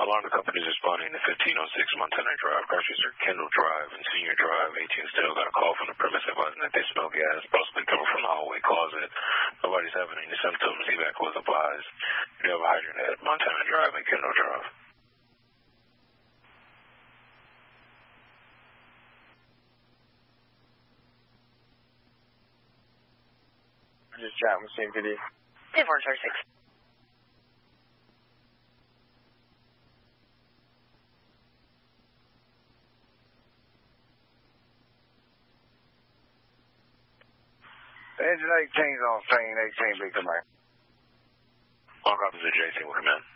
Alarm company is responding to 1506 Montana Drive, Rochester, Kendall Drive, and Senior Drive. 18 still got a call from the premise advising that they smell gas, possibly coming from the hallway closet. Nobody's having any symptoms. Evac was advised. You have a hydrant at Montana Drive and Kendall Drive. Just chatting with CMPD. 436. Engine 18's on scene, 18 be command. All copies of J-Team will come in.